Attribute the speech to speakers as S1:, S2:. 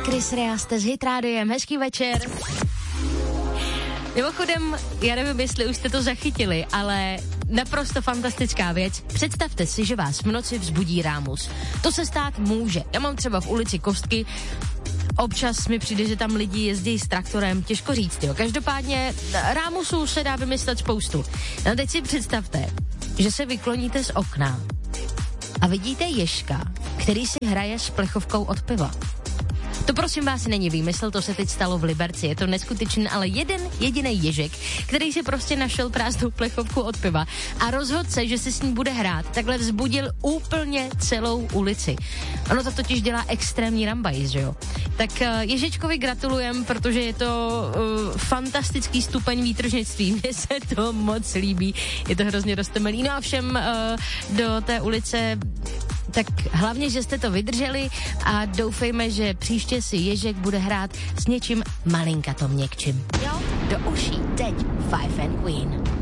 S1: Chris Rea, jste s Hit Rádiem, hezký večer. Mimochodem, já nevím, jestli už jste to zachytili, ale naprosto fantastická věc. Představte si, že vás v noci vzbudí rámus. To se stát může. Já mám třeba v ulici Kostky, občas mi přijde, že tam lidi jezdí s traktorem, těžko říct, jo. Každopádně rámusů se dá vymyslet spoustu. No teď si představte, že se vykloníte z okna a vidíte ježka, který si hraje s plechovkou od piva. To prosím vás není výmysl, to se teď stalo v Liberci. Je to neskutečný, ale jeden jediný ježek, který si prostě našel prázdnou plechovku od piva a rozhodl se, že si s ní bude hrát. Takhle vzbudil úplně celou ulici. Ono to totiž dělá extrémní rambajs, že jo? Tak ježečkovi gratulujem, protože je to fantastický stupeň výtržnictví. Mně se to moc líbí. Je to hrozně roztomilý. No a všem do té ulice tak hlavně, že jste to vydrželi a doufejme, že příště si ježek bude hrát s něčím malinkatom měkčím. Jo? Do uší teď Five and Queen.